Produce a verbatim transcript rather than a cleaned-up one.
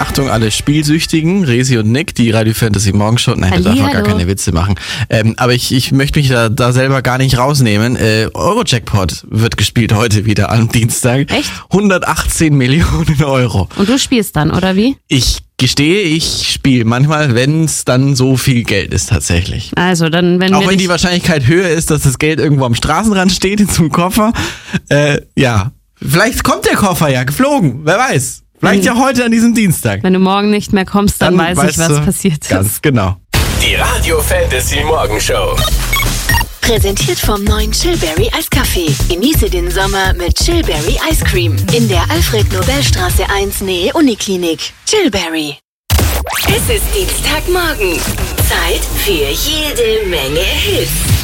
Achtung, alle Spielsüchtigen, Resi und Nick, die Radio Fantasy Morgenshow. Nein, da darf man gar keine Witze machen. Ähm, aber ich, ich möchte mich da, da selber gar nicht rausnehmen. Äh, Euro-Jackpot wird gespielt heute wieder am Dienstag. Echt? hundertachtzehn Millionen Euro. Und du spielst dann, oder wie? Ich gestehe, ich spiele manchmal, wenn es dann so viel Geld ist tatsächlich. Also dann, wenn Auch wir wenn dich die Wahrscheinlichkeit höher ist, dass das Geld irgendwo am Straßenrand steht in so einem Koffer. Äh, ja, vielleicht kommt der Koffer ja geflogen, wer weiß. Vielleicht ja heute an diesem Dienstag. Wenn du morgen nicht mehr kommst, dann, dann weiß ich, was passiert ist. Ganz genau. Die Radio Fantasy Morgenshow. Präsentiert vom neuen Chillberry Eiskaffee. Genieße den Sommer mit Chillberry Ice Cream. In der Alfred-Nobel-Straße eins Nähe Uniklinik. Chillberry. Es ist Dienstagmorgen. Zeit für jede Menge Hits.